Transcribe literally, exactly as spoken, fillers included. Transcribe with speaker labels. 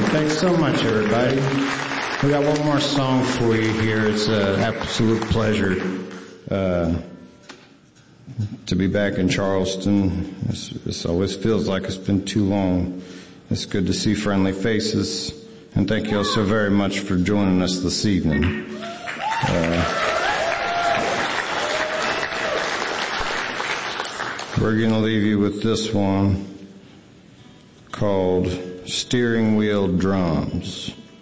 Speaker 1: Thanks so much, everybody. We got one more song for you here. It's an absolute pleasure uh, to be back in Charleston. This, this always feels like it's been too long. It's good to see friendly faces, and thank you all so very much for joining us this evening. Uh, we're going to leave you with this one called Steering Wheel Drums.